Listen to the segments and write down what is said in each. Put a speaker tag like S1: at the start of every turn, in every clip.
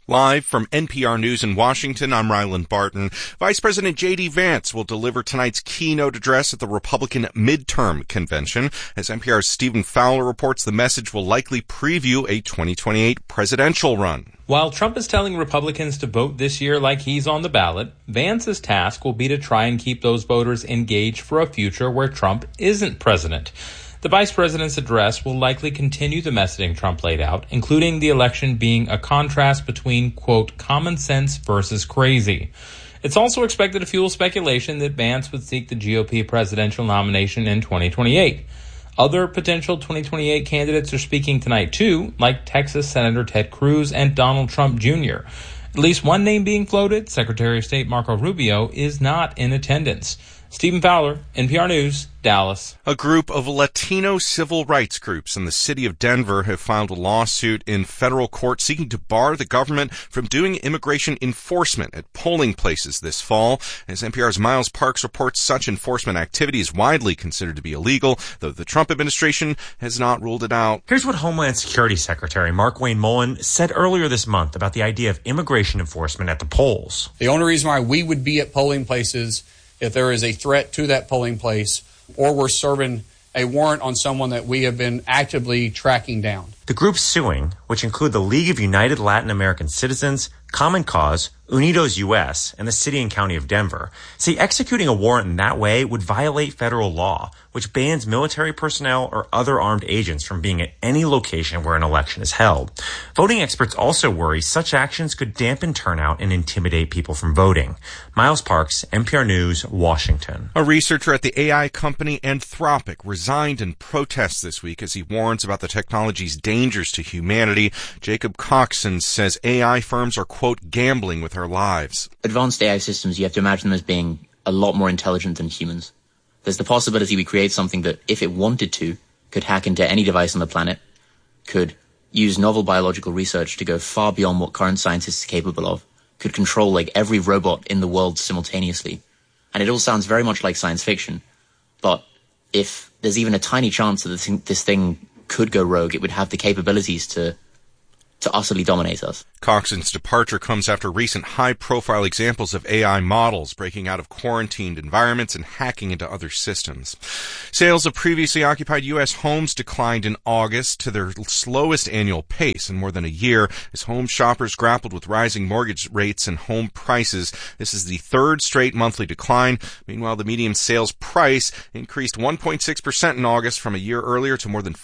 S1: Live from NPR News in Washington, I'm Ryland Barton. Vice President J.D. Vance will deliver tonight's keynote address at the Republican midterm convention. As NPR's Stephen Fowler reports, the message will likely preview a 2028 presidential run.
S2: While Trump is telling Republicans to vote this year like he's on the ballot, Vance's task will be to try and keep those voters engaged for a future where Trump isn't president. The vice president's address will likely continue the messaging Trump laid out, including the election being a contrast between, quote, common sense versus crazy. It's also expected to fuel speculation that Vance would seek the GOP presidential nomination in 2028. Other potential 2028 candidates are speaking tonight, too, like Texas Senator Ted Cruz and Donald Trump Jr. At least one name being floated, Secretary of State Marco Rubio, is not in attendance. Stephen Fowler, NPR News, Dallas.
S1: A group of Latino civil rights groups in the city of Denver have filed a lawsuit in federal court seeking to bar the government from doing immigration enforcement at polling places this fall. As NPR's Miles Parks reports, such enforcement activity is widely considered to be illegal, though the Trump administration has not ruled it out.
S3: Here's what Homeland Security Secretary Markwayne Mullin said earlier this month about the idea of immigration enforcement at the polls.
S4: The only reason why we would be at polling places if there is a threat to that polling place or we're serving a warrant on someone that we have been actively tracking down.
S3: The groups suing, which include the League of United Latin American Citizens, Common Cause, Unidos US, and the City and County of Denver, say executing a warrant in that way would violate federal law, which bans military personnel or other armed agents from being at any location where an election is held. Voting experts also worry such actions could dampen turnout and intimidate people from voting. Miles Parks, NPR News, Washington.
S1: A researcher at the AI company Anthropic resigned in protest this week as he warns about the technology's dangers to humanity. Jacob Coxon says AI firms are, quote, gambling with our lives.
S5: Advanced AI systems, you have to imagine them as being a lot more intelligent than humans. There's the possibility we create something that, if it wanted to, could hack into any device on the planet, could use novel biological research to go far beyond what current scientists are capable of, could control like every robot in the world simultaneously. And it all sounds very much like science fiction. But if there's even a tiny chance that this thing could go rogue, it would have the capabilities to utterly dominate us.
S1: Coxon's departure comes after recent high-profile examples of AI models breaking out of quarantined environments and hacking into other systems. Sales of previously occupied U.S. homes declined in August to their slowest annual pace in more than a year as home shoppers grappled with rising mortgage rates and home prices. This is the third straight monthly decline. Meanwhile, the median sales price increased 1.6% in August from a year earlier to more than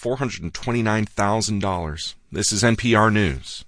S1: $429,000. This is NPR News.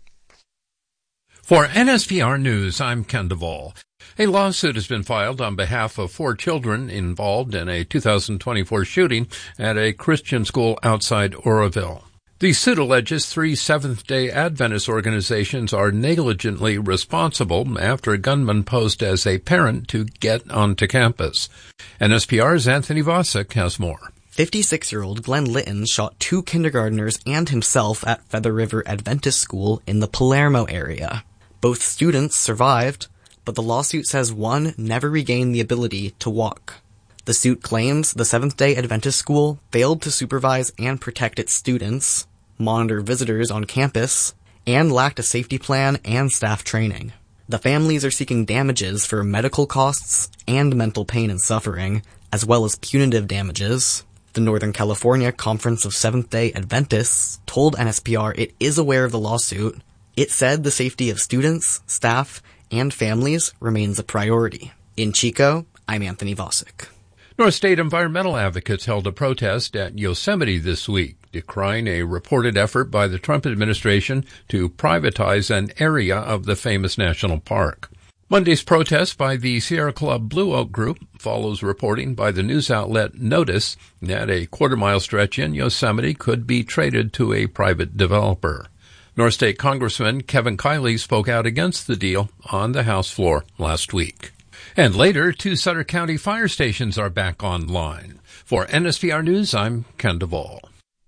S6: For NSPR News, I'm Ken Duvall. A lawsuit has been filed on behalf of 4 children involved in a 2024 shooting at a Christian school outside Oroville. The suit alleges 3 Seventh-day Adventist organizations are negligently responsible after a gunman posed as a parent to get onto campus. NSPR's Anthony Vosick has more.
S7: 56-year-old Glenn Litton shot 2 kindergartners and himself at Feather River Adventist School in the Palermo area. Both students survived, but the lawsuit says one never regained the ability to walk. The suit claims the Seventh-day Adventist School failed to supervise and protect its students, monitor visitors on campus, and lacked a safety plan and staff training. The families are seeking damages for medical costs and mental pain and suffering, as well as punitive damages. The Northern California Conference of Seventh-day Adventists told NSPR it is aware of the lawsuit. It said the safety of students, staff, and families remains a priority. In Chico, I'm Anthony Vosick.
S6: North State environmental advocates held a protest at Yosemite this week, decrying a reported effort by the Trump administration to privatize an area of the famous national park. Monday's protest by the Sierra Club Blue Oak Group follows reporting by the news outlet Notice that a quarter-mile stretch in Yosemite could be traded to a private developer. North State Congressman Kevin Kiley spoke out against the deal on the House floor last week. And later, 2 Sutter County fire stations are back online. For NSPR News, I'm Ken Duvall.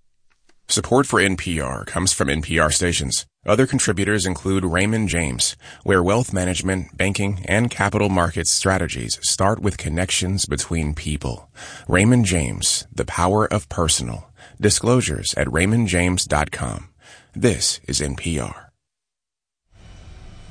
S8: Support for NPR comes from NPR stations. Other contributors include Raymond James, where wealth management, banking, and capital markets strategies start with connections between people. Raymond James, the power of personal. Disclosures at raymondjames.com. This is NPR.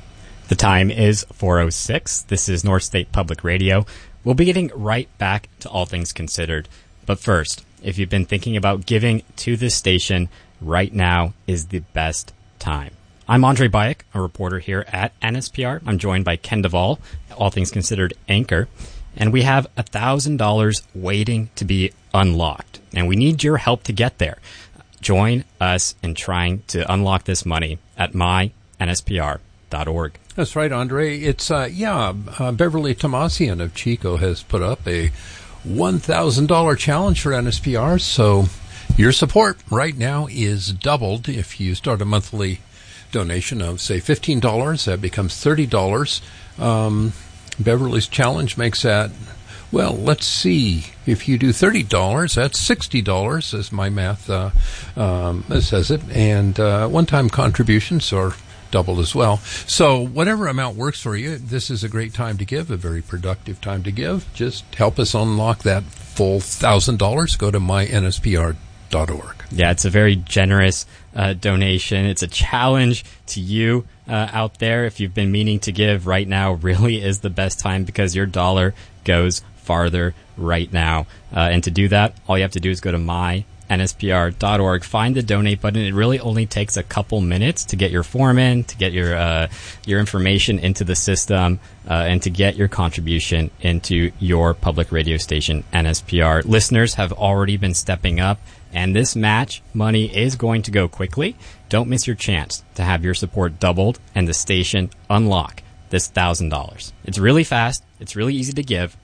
S9: The time is 4:06. This is North State Public Radio. We'll be getting right back to All Things Considered. But first, if you've been thinking about giving to this station, right now is the best time. I'm Andre Bayek, a reporter here at NSPR. I'm joined by Ken Duvall, All Things Considered anchor. And we have $1,000 waiting to be unlocked. And we need your help to get there. Join us in trying to unlock this money at mynspr.org.
S6: That's right, Andre. It's, Beverly Tomasian of Chico has put up a $1,000 challenge for NSPR. So your support right now is doubled. If you start a monthly donation of, say, $15, that becomes $30. Beverly's challenge makes that, well, let's see. If you do $30, that's $60, as my math says it. And one-time contributions are doubled as well. So whatever amount works for you, this is a great time to give, a very productive time to give. Just help us unlock that full $1,000. Go to mynspr.org.
S9: Yeah, it's a very generous donation. It's a challenge to you out there. If you've been meaning to give, right now really is the best time because your dollar goes farther right now. And to do that, all you have to do is go to mynspr.org, find the donate button. It really only takes a couple minutes to get your form in, to get your information into the system, and to get your contribution into your public radio station, NSPR. Listeners have already been stepping up, and this match money is going to go quickly. Don't miss your chance to have your support doubled and the station unlock this $1,000. It's really fast. It's really easy to give.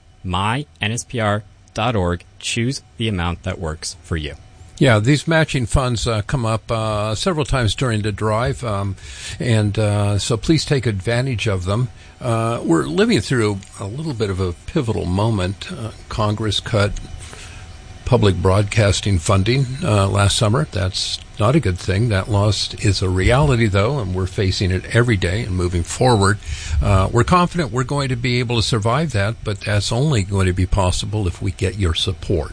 S9: mynspr.org. Choose the amount that works for you.
S6: Yeah, these matching funds come up several times during the drive, so please take advantage of them. We're living through a little bit of a pivotal moment. Congress cut public broadcasting funding last summer. That's not a good thing. That loss is a reality, though, and we're facing it every day and moving forward. We're confident we're going to be able to survive that, but that's only going to be possible if we get your support.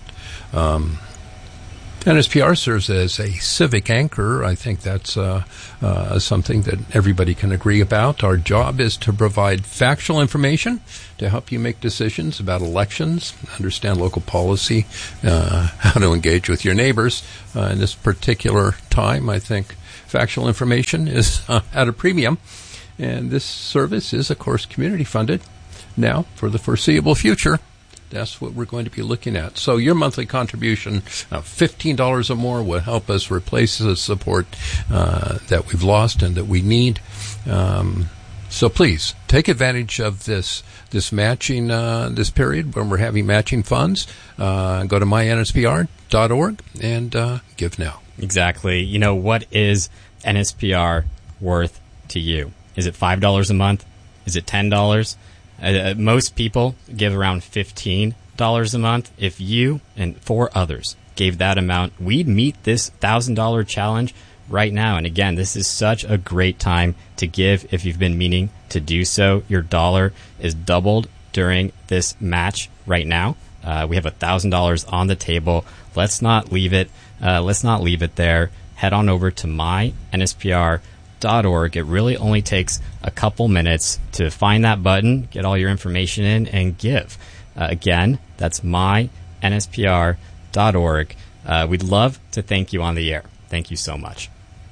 S6: NSPR serves as a civic anchor. I think that's something that everybody can agree about. Our job is to provide factual information to help you make decisions about elections, understand local policy, how to engage with your neighbors. In this particular time, I think factual information is at a premium. And this service is, of course, community funded. Now, for the foreseeable future, that's what we're going to be looking at. So your monthly contribution of $15 or more will help us replace the support that we've lost and that we need. So please take advantage of this matching this period when we're having matching funds. Go to mynspr.org and give now.
S9: Exactly. You know, what is NSPR worth to you? Is it $5 a month? Is it $10? Most people give around $15 a month. If you and 4 others gave that amount, we'd meet this $1,000 challenge right now. And again, this is such a great time to give if you've been meaning to do so. Your dollar is doubled during this match right now. We have $1,000 on the table. Let's not leave it. Let's not leave it there. Head on over to mynspr.org. It really only takes a couple minutes to find that button, get all your information in, and give. Again, that's mynspr.org. We'd love to thank you on the air. Thank you so much.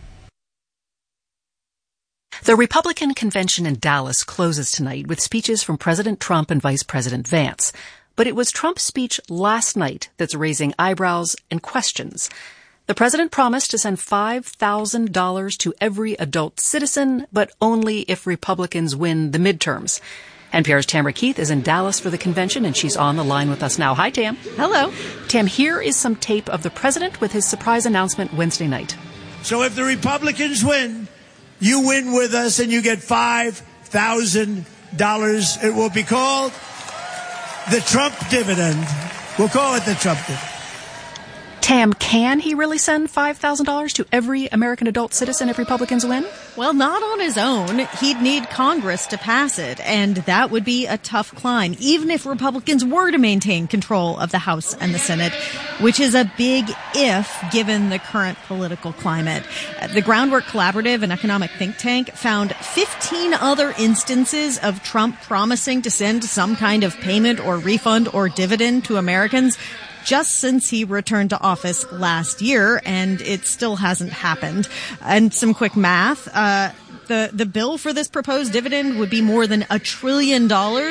S10: The Republican convention in Dallas closes tonight with speeches from President Trump and Vice President Vance. But it was Trump's speech last night that's raising eyebrows and questions. The president promised to send $5,000 to every adult citizen, but only if Republicans win the midterms. NPR's Tamara Keith is in Dallas for the convention, and she's on the line with us now. Hi, Tam.
S11: Hello.
S10: Tam, here is some tape of the president with his surprise announcement Wednesday night.
S11: So if the Republicans win, you win with us and you get $5,000. It will be called the Trump dividend. We'll call it the Trump dividend.
S10: Tam, can he really send $5,000 to every American adult citizen if Republicans win?
S12: Well, not on his own. He'd need Congress to pass it, and that would be a tough climb, even if Republicans were to maintain control of the House and the Senate, which is a big if given the current political climate. The Groundwork Collaborative, an economic think tank, found 15 other instances of Trump promising to send some kind of payment or refund or dividend to Americans just since he returned to office last year, and it still hasn't happened. And some quick math, the bill for this proposed dividend would be more than $1 trillion.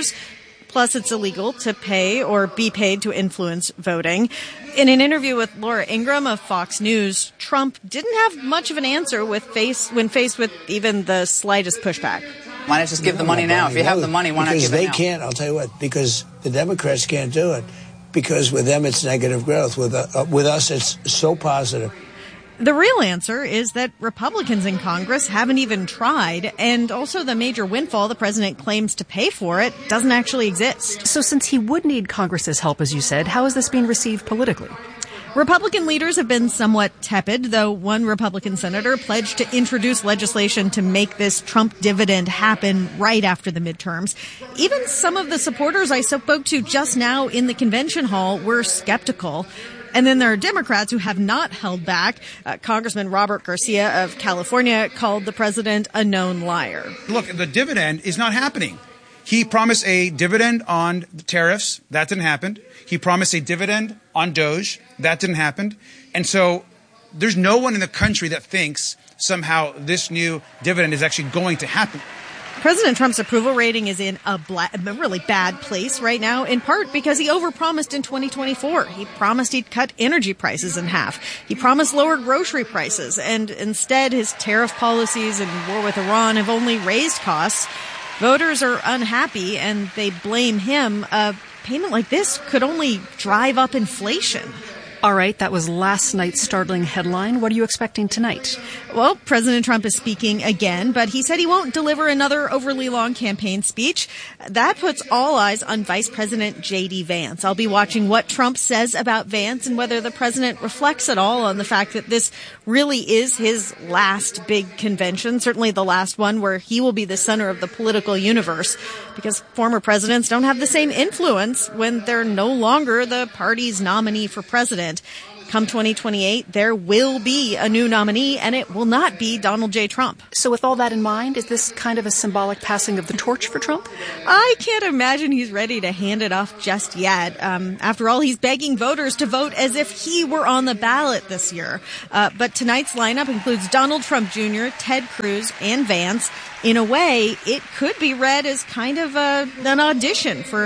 S12: Plus, it's illegal to pay or be paid to influence voting. In an interview with Laura Ingraham of Fox News, Trump didn't have much of an answer when faced with even the slightest pushback.
S13: Why not just give the money now? If you have the money, why not give it now?
S11: Because they can't, I'll tell you what, because the Democrats can't do it. Because with them, it's negative growth. With us, it's so positive.
S12: The real answer is that Republicans in Congress haven't even tried, and also the major windfall the president claims to pay for it doesn't actually exist.
S10: So since he would need Congress's help, as you said, how is this being received politically?
S12: Republican leaders have been somewhat tepid, though one Republican senator pledged to introduce legislation to make this Trump dividend happen right after the midterms. Even some of the supporters I spoke to just now in the convention hall were skeptical. And then there are Democrats who have not held back. Congressman Robert Garcia of California called the president a known liar.
S14: Look, the dividend is not happening. He promised a dividend on the tariffs. That didn't happen. He promised a dividend on DOGE. That didn't happen. And so there's no one in the country that thinks somehow this new dividend is actually going to happen.
S12: President Trump's approval rating is in a really bad place right now, in part because he overpromised in 2024. He promised he'd cut energy prices in half. He promised lower grocery prices. And instead, his tariff policies and war with Iran have only raised costs. Voters are unhappy, and they blame him. A payment like this could only drive up inflation.
S10: All right, that was last night's startling headline. What are you expecting tonight?
S12: Well, President Trump is speaking again, but he said he won't deliver another overly long campaign speech. That puts all eyes on Vice President J.D. Vance. I'll be watching what Trump says about Vance and whether the president reflects at all on the fact that this really is his last big convention, certainly the last one where he will be the center of the political universe, because former presidents don't have the same influence when they're no longer the party's nominee for president. Come 2028, there will be a new nominee, and it will not be Donald J. Trump.
S10: So with all that in mind, is this kind of a symbolic passing of the torch for Trump?
S12: I can't imagine he's ready to hand it off just yet. After all, he's begging voters to vote as if he were on the ballot this year. But tonight's lineup includes Donald Trump Jr., Ted Cruz, and Vance. In a way, it could be read as kind of an audition for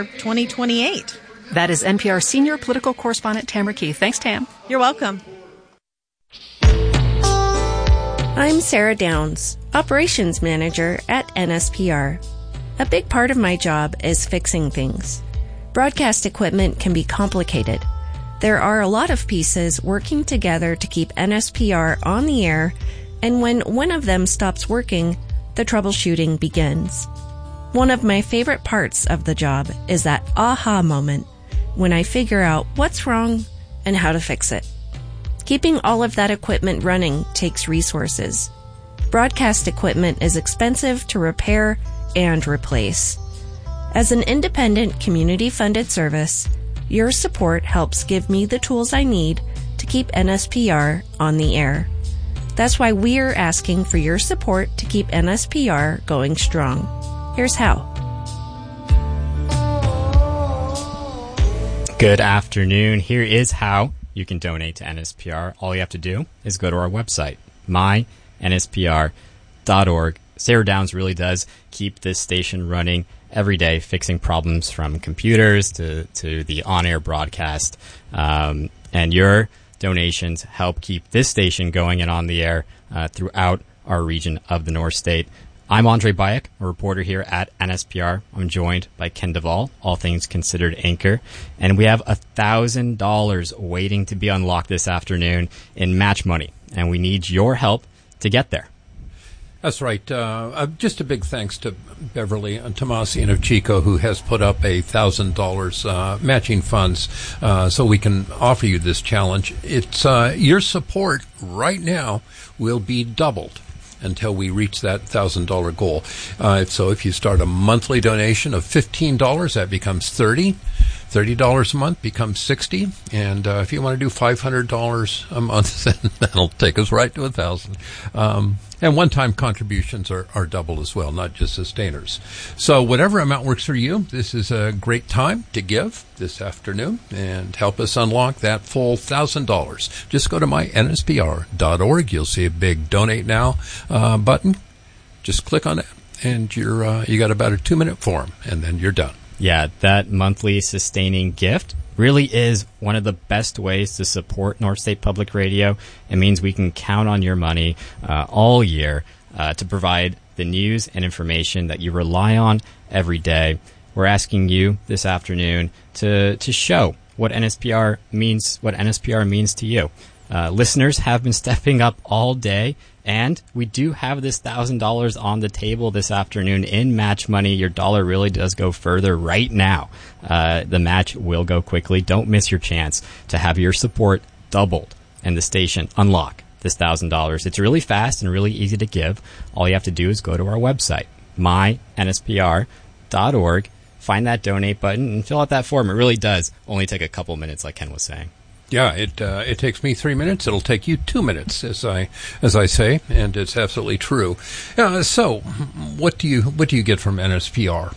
S12: 2028.
S10: That is NPR senior political correspondent Tamara Keith. Thanks, Tam.
S12: You're welcome.
S15: I'm Sarah Downs, Operations Manager at NSPR. A big part of my job is fixing things. Broadcast equipment can be complicated. There are a lot of pieces working together to keep NSPR on the air, and when one of them stops working, the troubleshooting begins. One of my favorite parts of the job is that aha moment when I figure out what's wrong and how to fix it. Keeping all of that equipment running takes resources. Broadcast equipment is expensive to repair and replace. As an independent, community-funded service, your support helps give me the tools I need to keep NSPR on the air. That's why we're asking for your support to keep NSPR going strong. Here's how.
S9: Good afternoon. Here is how you can donate to NSPR. All you have to do is go to our website, mynspr.org. Sarah Downs really does keep this station running every day, fixing problems from computers to the on-air broadcast. And your donations help keep this station going and on the air throughout our region of the North State. I'm Andre Bayek, a reporter here at NSPR. I'm joined by Ken Duvall, All Things Considered anchor. And we have $1,000 waiting to be unlocked this afternoon in match money. And we need your help to get there.
S6: That's right. Just a big thanks to Beverly Tomasian of Chico, who has put up $1,000 matching funds so we can offer you this challenge. It's your support right now will be doubled until we reach that $1,000 goal. So if you start a monthly donation of $15, that becomes $30 a month becomes $60, and if you want to do $500 a month, then that'll take us right to $1,000. And one-time contributions are double as well, not just sustainers. So whatever amount works for you, this is a great time to give this afternoon and help us unlock that full $1,000. Just go to mynspr.org. You'll see a big Donate Now button. Just click on it, and you got about a 2-minute form, and then you're done.
S9: Yeah, that monthly sustaining gift really is one of the best ways to support North State Public Radio. It means we can count on your money all year to provide the news and information that you rely on every day. We're asking you this afternoon to show what NSPR means to you. Listeners have been stepping up all day, and we do have this $1,000 on the table this afternoon in match money. Your dollar really does go further right now. The match will go quickly. Don't miss your chance to have your support doubled and the station unlock this $1,000. It's really fast and really easy to give. All you have to do is go to our website, mynspr.org, find that donate button, and fill out that form. It really does only take a couple minutes, like Ken was saying.
S6: Yeah, it takes me 3 minutes. It'll take you 2 minutes, as I say, and it's absolutely true. So, what do you get from NSPR?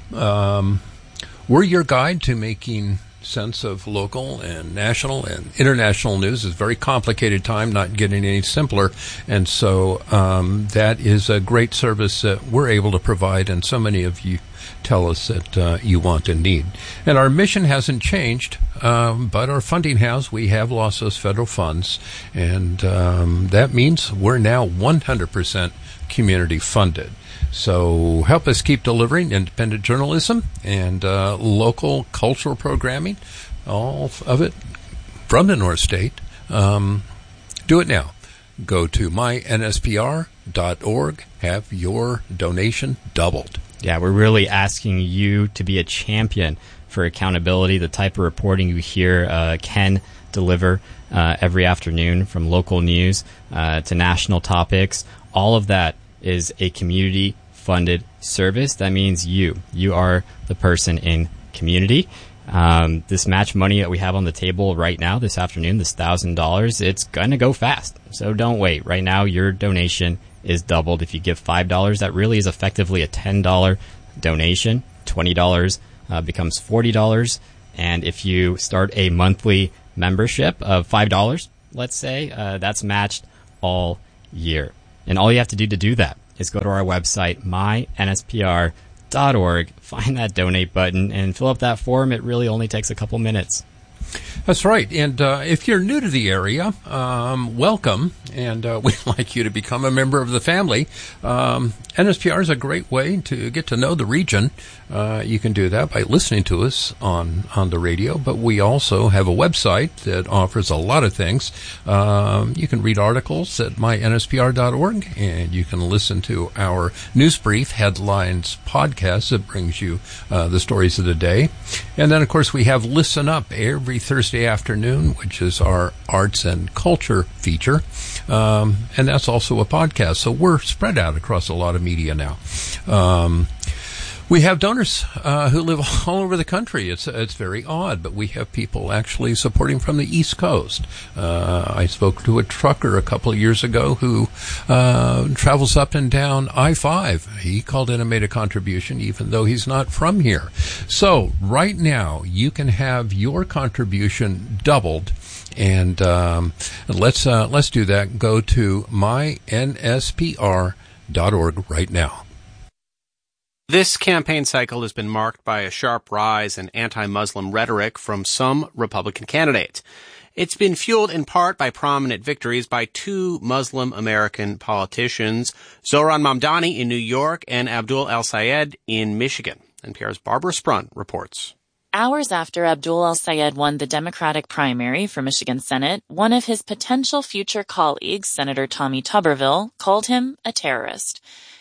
S6: We're your guide to making sense of local and national and international news. It's a very complicated time, not getting any simpler, and so that is a great service that we're able to provide, and so many of you tell us that you want and need. And our mission hasn't changed, but our funding has. We have lost those federal funds, and that means we're now 100% community funded. So help us keep delivering independent journalism and local cultural programming, all of it from the North State. Do it now. Go to mynspr.org. Have your donation doubled.
S9: Yeah, we're really asking you to be a champion for accountability, the type of reporting you hear Ken deliver every afternoon, from local news to national topics. All of that is a community-funded service. That means you are the person in community. This match money that we have on the table right now this afternoon, this $1,000, it's going to go fast. So don't wait. Right now, your donation is doubled. If you give $5, that really is effectively a $10 donation. $20 becomes $40. And if you start a monthly membership of $5, let's say, that's matched all year. And all you have to do that is go to our website, mynspr.org, find that donate button, and fill up that form. It really only takes a couple minutes.
S6: That's right. And if you're new to the area, welcome, and we'd like you to become a member of the family. NSPR is a great way to get to know the region. You can do that by listening to us on the radio, but we also have a website that offers a lot of things. You can read articles at mynspr.org, and you can listen to our News Brief Headlines podcast that brings you the stories of the day. And then, of course, we have Listen Up every Thursday afternoon, which is our arts and culture feature. And that's also a podcast. So we're spread out across a lot of media now. We have donors who live all over the country. It's very odd, but we have people actually supporting from the East Coast. I spoke to a trucker a couple of years ago who travels up and down I-5. He called in and made a contribution, even though he's not from here. So right now, you can have your contribution doubled. And let's do that. Go to mynspr.org right now.
S16: This campaign cycle has been marked by a sharp rise in anti-Muslim rhetoric from some Republican candidates. It's been fueled in part by prominent victories by two Muslim American politicians, Zohran Mamdani in New York and Abdul El-Sayed in Michigan. NPR's Barbara Sprun reports.
S17: Hours after Abdul El-Sayed won the Democratic primary for Michigan Senate, one of his potential future colleagues, Senator Tommy Tuberville, called him a terrorist.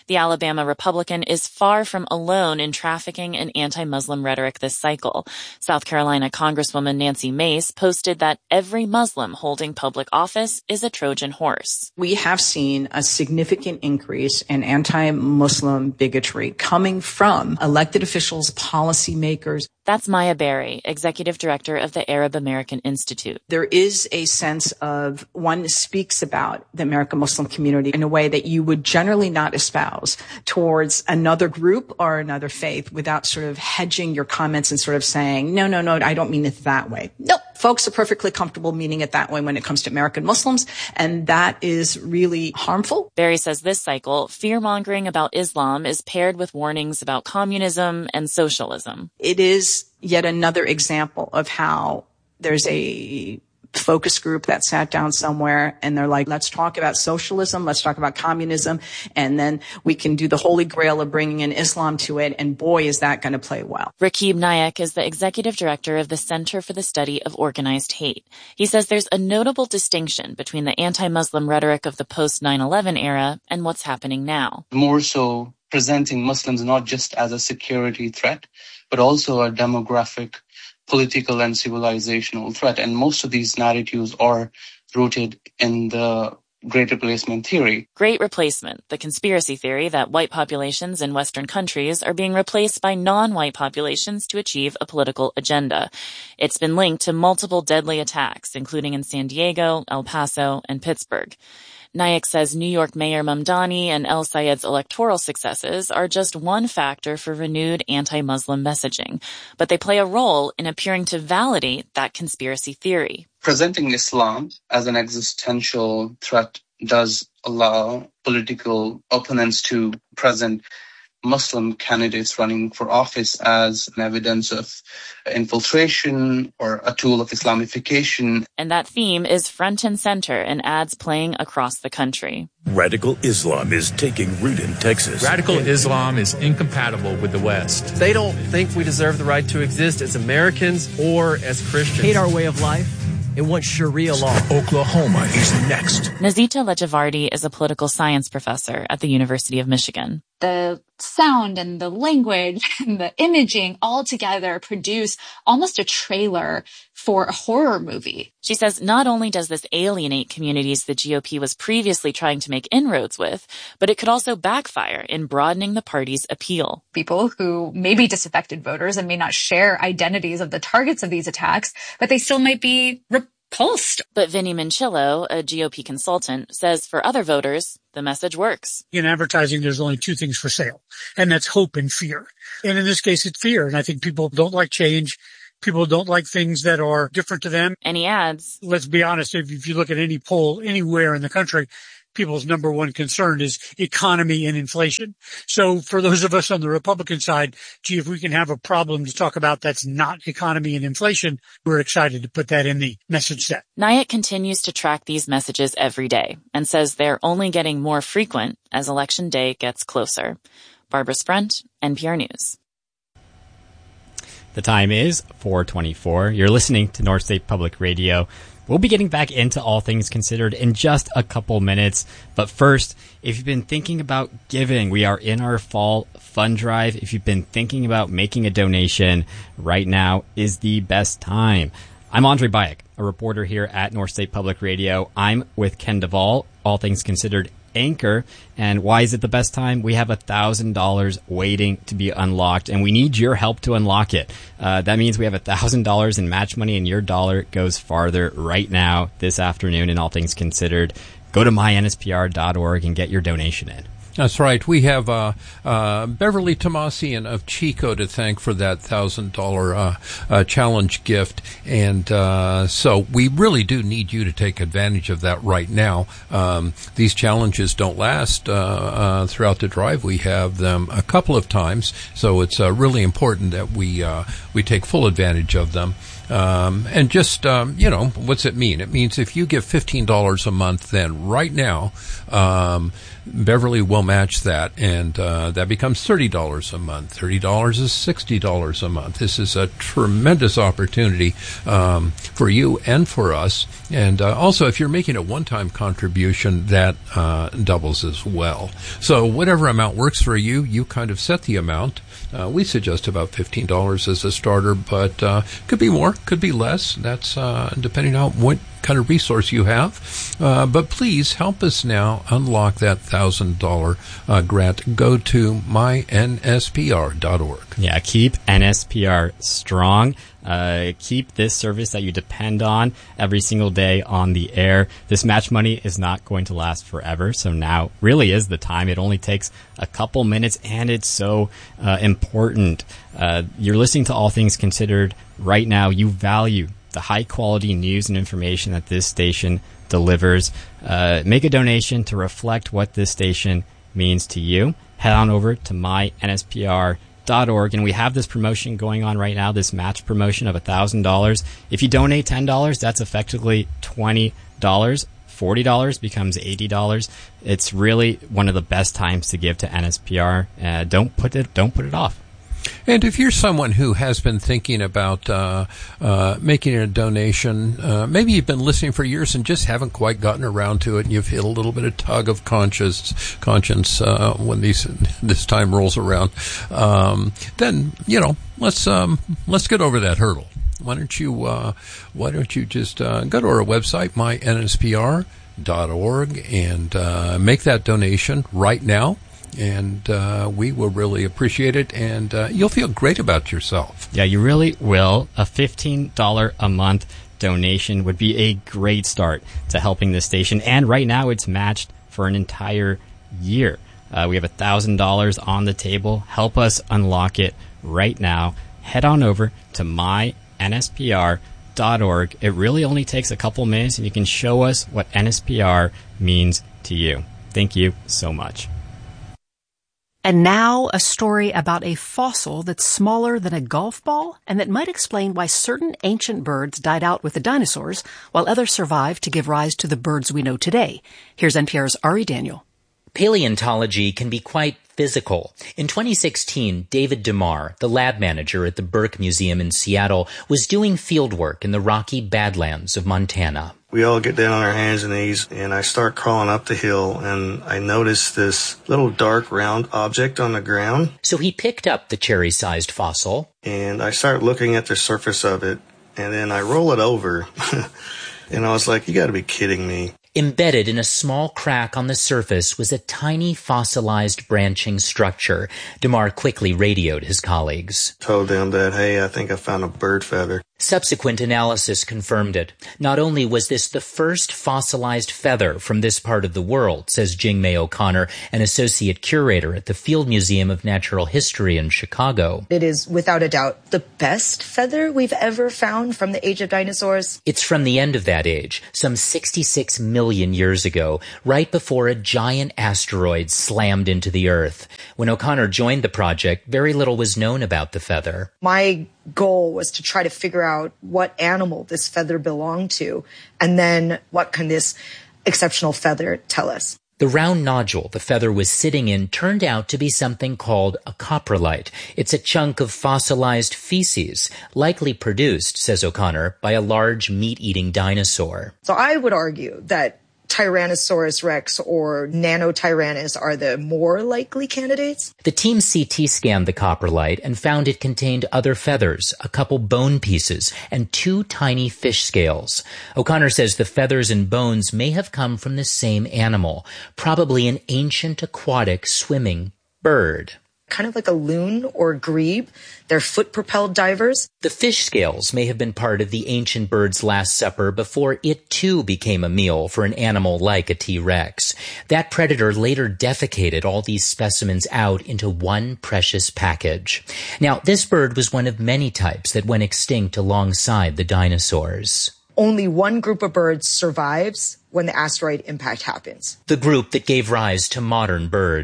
S17: The Alabama Republican is far from alone in trafficking in anti-Muslim rhetoric this cycle. South Carolina Congresswoman Nancy Mace posted that every Muslim holding public office is a Trojan horse.
S18: We have seen a significant increase in anti-Muslim bigotry coming from elected officials, policymakers.
S17: That's Maya Berry, executive director of the Arab American Institute.
S18: There is a sense of one speaks about the American Muslim community in a way that you would generally not espouse towards another group or another faith without sort of hedging your comments and sort of saying, no, I don't mean it that way. Nope. Folks are perfectly comfortable meaning it that way when it comes to American Muslims, and that is really harmful.
S17: Berry says this cycle, fear-mongering about Islam is paired with warnings about communism and socialism.
S18: It is yet another example of how there's a focus group that sat down somewhere and they're like, let's talk about socialism, let's talk about communism, and then we can do the holy grail of bringing in Islam to it, and boy, is that going to play well.
S17: Rakib Nayak is the executive director of the Center for the Study of Organized Hate. He says there's a notable distinction between the anti-Muslim rhetoric of the post-9/11 era and what's happening now.
S19: More so presenting Muslims not just as a security threat, but also a demographic, political, and civilizational threat. And most of these narratives are rooted in the Great Replacement theory.
S17: Great Replacement, the conspiracy theory that white populations in Western countries are being replaced by non-white populations to achieve a political agenda. It's been linked to multiple deadly attacks, including in San Diego, El Paso, and Pittsburgh. Nayak says New York Mayor Mamdani and El Sayed's electoral successes are just one factor for renewed anti-Muslim messaging, but they play a role in appearing to validate that conspiracy theory.
S19: Presenting Islam as an existential threat does allow political opponents to present Muslim candidates running for office as an evidence of infiltration or a tool of Islamification.
S17: And that theme is front and center in ads playing across the country.
S20: Radical Islam is taking root in Texas.
S21: Radical Islam is incompatible with the West.
S22: They don't think we deserve the right to exist as Americans or as Christians.
S23: Hate our way of life and want Sharia law.
S20: Oklahoma is next.
S17: Nazita Lejavardi is a political science professor at the University of Michigan.
S24: The sound and the language and the imaging all together produce almost a trailer for a horror movie.
S17: She says not only does this alienate communities the GOP was previously trying to make inroads with, but it could also backfire in broadening the party's appeal.
S24: People who may be disaffected voters and may not share identities of the targets of these attacks, but they still might be repulsed.
S17: But Vinnie Minchillo, a GOP consultant, says for other voters, the message works.
S25: In advertising, there's only two things for sale, and that's hope and fear. And in this case, it's fear. And I think people don't like change. People don't like things that are different to them.
S17: And he adds,
S25: let's be honest, if you look at any poll anywhere in the country, people's number one concern is economy and inflation. So for those of us on the Republican side, if we can have a problem to talk about that's not economy and inflation, we're excited to put that in the message set.
S17: Nayak continues to track these messages every day and says they're only getting more frequent as Election Day gets closer. Barbara Sprent, NPR News.
S9: The time is 4:24. You're listening to North State Public Radio. We'll be getting back into All Things Considered in just a couple minutes. But first, if you've been thinking about giving, we are in our fall fund drive. If you've been thinking about making a donation, right now is the best time. I'm Andre Bayek, a reporter here at North State Public Radio. I'm with Ken Duvall, All Things Considered anchor. And why is it the best time? We have $1,000 waiting to be unlocked, and we need your help to unlock it. That means we have $1,000 in match money, and your dollar goes farther right now, this afternoon, in All Things Considered. Go to mynspr.org and get your donation in.
S6: That's right. We have Beverly Tomasian of Chico to thank for that $1,000 challenge gift. And so we really do need you to take advantage of that right now. These challenges don't last throughout the drive. We have them a couple of times, so it's really important that we take full advantage of them. And just, what's it mean? It means if you give $15 a month, then right now, Beverly will match that, and that becomes $30 a month. $30 is $60 a month. This is a tremendous opportunity for you and for us. And also, if you're making a one-time contribution, that doubles as well. So whatever amount works for you, you kind of set the amount. We suggest about $15 as a starter, but could be more, could be less. That's depending on what kind of resource you have. But please help us now unlock that $1,000 grant. Go to mynspr.org.
S9: Yeah, keep NSPR strong. Keep this service that you depend on every single day on the air. This match money is not going to last forever, so now really is the time. It only takes a couple minutes, and it's so important. You're listening to All Things Considered right now. You value the high-quality news and information that this station delivers. Make a donation to reflect what this station means to you. Head on over to mynspr.org, and we have this promotion going on right now, this match promotion of $1,000. If you donate $10, that's effectively $20. $40 becomes $80. It's really one of the best times to give to NSPR. Don't put it off.
S6: And if you're someone who has been thinking about making a donation, maybe you've been listening for years and just haven't quite gotten around to it, and you've hit a little bit of tug of conscience when this time rolls around, then let's get over that hurdle. Why don't you just go to our website, mynspr.org, and make that donation right now. And we will really appreciate it, and you'll feel great about yourself.
S9: Yeah, you really will. A $15 a month donation would be a great start to helping this station, and right now it's matched for an entire year. We have $1,000 on the table. Help us unlock it right now. Head on over to mynspr.org. It really only takes a couple minutes, and you can show us what NSPR means to you. Thank you so much.
S10: And now a story about a fossil that's smaller than a golf ball and that might explain why certain ancient birds died out with the dinosaurs while others survived to give rise to the birds we know today. Here's NPR's Ari Daniel.
S1: Paleontology can be quite physical. In 2016, David DeMar, the lab manager at the Burke Museum in Seattle, was doing field work in the Rocky Badlands of Montana.
S2: We all get down on our hands and knees, and I start crawling up the hill, and I notice this little dark round object on the ground.
S1: So he picked up the cherry-sized fossil.
S2: And I start looking at the surface of it, and then I roll it over. And I was like, you gotta be kidding me.
S1: Embedded in a small crack on the surface was a tiny fossilized branching structure. DeMar quickly radioed his colleagues.
S2: Told them that, hey, I think I found a bird feather.
S1: Subsequent analysis confirmed it. Not only was this the first fossilized feather from this part of the world, says Jing-May O'Connor, an associate curator at the Field Museum of Natural History in Chicago.
S3: It is, without a doubt, the best feather we've ever found from the age of dinosaurs.
S1: It's from the end of that age, some 66 million years ago, right before a giant asteroid slammed into the Earth. When O'Connor joined the project, very little was known about the feather.
S3: My goal was to try to figure out what animal this feather belonged to, and then what can this exceptional feather tell us.
S1: The round nodule the feather was sitting in turned out to be something called a coprolite. It's a chunk of fossilized feces, likely produced, says O'Connor, by a large meat-eating dinosaur.
S3: So I would argue that Tyrannosaurus rex or Nanotyrannus are the more likely candidates.
S1: The team CT scanned the coprolite and found it contained other feathers, a couple bone pieces, and 2 tiny fish scales. O'Connor says the feathers and bones may have come from the same animal, probably an ancient aquatic swimming bird.
S3: Kind of like a loon or grebe. They're foot-propelled divers.
S1: The fish scales may have been part of the ancient bird's last supper before it too became a meal for an animal like a T-Rex. That predator later defecated all these specimens out into one precious package. Now, this bird was one of many types that went extinct alongside the dinosaurs.
S3: Only one group of birds survives when the asteroid impact happens.
S1: The group that gave rise to modern birds.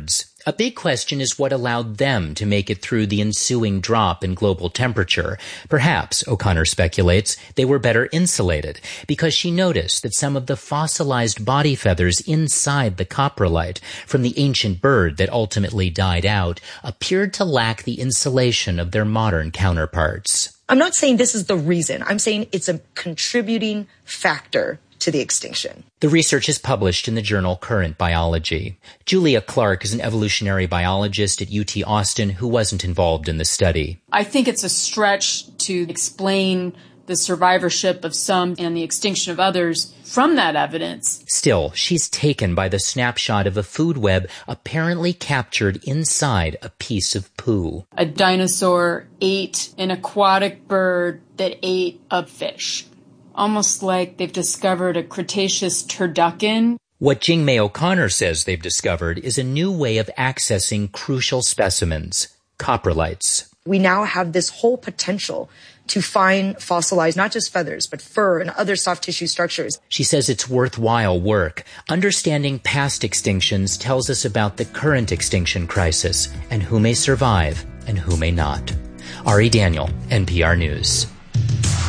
S1: A big question is what allowed them to make it through the ensuing drop in global temperature. Perhaps, O'Connor speculates, they were better insulated, because she noticed that some of the fossilized body feathers inside the coprolite from the ancient bird that ultimately died out appeared to lack the insulation of their modern counterparts.
S3: I'm not saying this is the reason. I'm saying it's a contributing factor to the extinction.
S1: The research is published in the journal Current Biology. Julia Clark is an evolutionary biologist at UT Austin who wasn't involved in the study.
S4: I think it's a stretch to explain the survivorship of some and the extinction of others from that evidence.
S1: Still, she's taken by the snapshot of a food web apparently captured inside a piece of poo.
S4: A dinosaur ate an aquatic bird that ate a fish. Almost like they've discovered a Cretaceous turducken.
S1: What Jing-May O'Connor says they've discovered is a new way of accessing crucial specimens, coprolites.
S3: We now have this whole potential to find fossilized, not just feathers, but fur and other soft tissue structures.
S1: She says it's worthwhile work. Understanding past extinctions tells us about the current extinction crisis and who may survive and who may not. Ari Daniel, NPR News.